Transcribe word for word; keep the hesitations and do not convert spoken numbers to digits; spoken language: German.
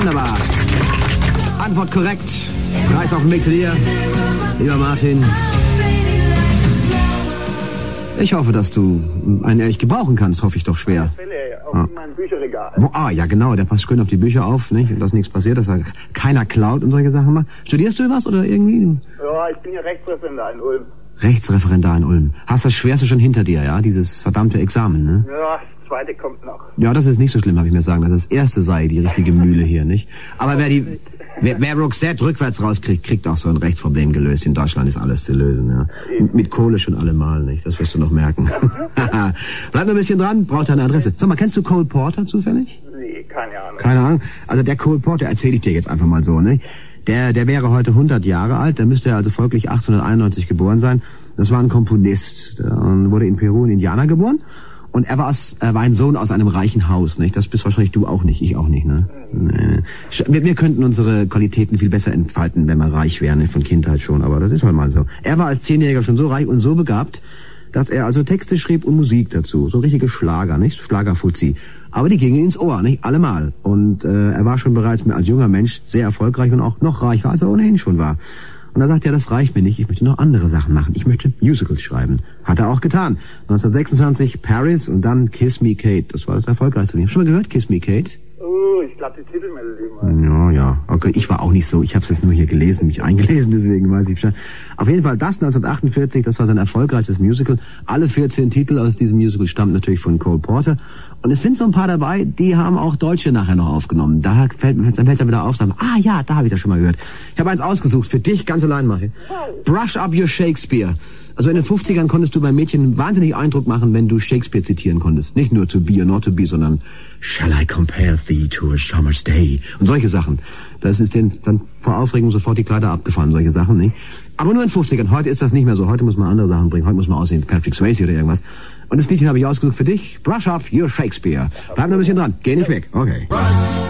Wunderbar. Antwort korrekt. Preis auf dem Weg zu dir. Lieber Martin. Ich hoffe, dass du einen ehrlich gebrauchen kannst, hoffe ich doch schwer. Auf ah. mein Bücherregal. Wo, ah, ja genau, der passt schön auf die Bücher auf, nicht? Und dass nichts passiert, dass da keiner klaut und solche Sachen macht. Studierst du was oder irgendwie? Ja, ich bin ja Rechtsreferendar in Ulm. Rechtsreferendar in Ulm. Hast das Schwerste schon hinter dir, ja? Dieses verdammte Examen, ne? Ja, das zweite kommt noch. Ja, das ist nicht so schlimm, habe ich mir sagen. Das erste sei die richtige Mühle hier, nicht? Aber wer die, wer, wer Roxette rückwärts rauskriegt, kriegt auch so ein Rechtsproblem gelöst. In Deutschland ist alles zu lösen, ja. Mit, mit Kohle schon allemal, nicht? Das wirst du noch merken. Bleib noch ein bisschen dran, braucht deine Adresse. Sag mal, kennst du Cole Porter zufällig? Nee, keine Ahnung. Keine Ahnung. Also der Cole Porter, erzähle ich dir jetzt einfach mal so, ne? Der, der wäre heute hundert Jahre alt, der müsste also folglich achtzehnhunderteinundneunzig geboren sein. Das war ein Komponist und wurde in Peru in Indiana geboren. Und er war, aus, er war ein Sohn aus einem reichen Haus, nicht? Das bist wahrscheinlich du auch nicht, ich auch nicht, ne? Nee. Wir, wir könnten unsere Qualitäten viel besser entfalten, wenn wir reich wären, von Kindheit schon, aber das ist halt mal so. Er war als Zehnjähriger schon so reich und so begabt, dass er also Texte schrieb und Musik dazu. So richtige Schlager, nicht? Schlagerfuzzi. Aber die gingen ins Ohr, nicht? Allemal. Und äh, er war schon bereits als junger Mensch sehr erfolgreich und auch noch reicher, als er ohnehin schon war. Und er sagt, ja, das reicht mir nicht, ich möchte noch andere Sachen machen. Ich möchte Musicals schreiben. Hat er auch getan. neunzehnhundertsechsundzwanzig Paris und dann Kiss Me Kate. Das war das erfolgreichste. Hast du schon mal gehört, Kiss Me Kate? Oh, ich glaube, die Titelmelodie mal. Ja, ja. Okay, ich war auch nicht so. Ich habe es jetzt nur hier gelesen, mich eingelesen, deswegen weiß ich schon. Auf jeden Fall das neunzehnhundertachtundvierzig, das war sein erfolgreichstes Musical. Alle vierzehn Titel aus diesem Musical stammen natürlich von Cole Porter. Und es sind so ein paar dabei, die haben auch Deutsche nachher noch aufgenommen. Da fällt, dann fällt er wieder auf, sagen, ah ja, da habe ich das schon mal gehört. Ich habe eins ausgesucht, für dich ganz allein, Marie. Brush Up Your Shakespeare. Also in den fünfzigern konntest du beim Mädchen wahnsinnig Eindruck machen, wenn du Shakespeare zitieren konntest. Nicht nur To Be or Not to Be, sondern Shall I compare thee to a summer's day? Und solche Sachen. Das ist denen dann vor Aufregung sofort die Kleider abgefahren, solche Sachen, nicht? Aber nur in den fünfzigern. Heute ist das nicht mehr so. Heute muss man andere Sachen bringen. Heute muss man aussehen, Patrick Swayze oder irgendwas. Und das Liedchen habe ich ausgesucht für dich. Brush Up Your Shakespeare. Bleib noch ein bisschen dran. Geh nicht weg. Okay.